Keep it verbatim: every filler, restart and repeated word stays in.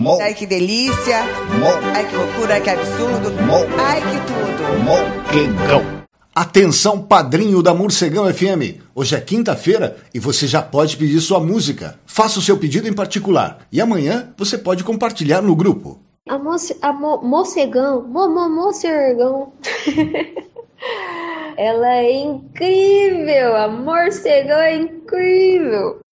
Mo. Ai, que delícia. Mo. Ai, que loucura, ai, que absurdo. Mo. Ai, que tudo. Morcegão. Atenção, padrinho da Morcegão F M. Hoje é quinta-feira e você já pode pedir sua música. Faça o seu pedido em particular e amanhã você pode compartilhar no grupo. A, moce, a mo, Morcegão, mo, mo, Morcegão. Ela é incrível, a Morcegão é incrível.